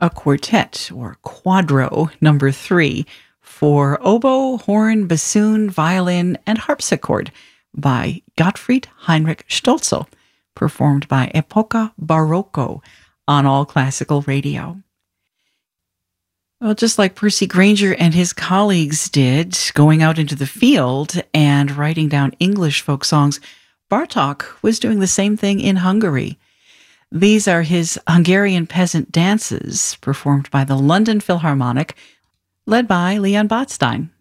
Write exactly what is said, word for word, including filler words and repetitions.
a quartet or quadro number three for oboe, horn, bassoon, violin, and harpsichord by Gottfried Heinrich Stölzl, performed by Epoca Barocco on All Classical Radio. Well, just like Percy Grainger and his colleagues did, going out into the field and writing down English folk songs, Bartók was doing the same thing in Hungary. These are his Hungarian peasant dances, performed by the London Philharmonic, led by Leon Botstein.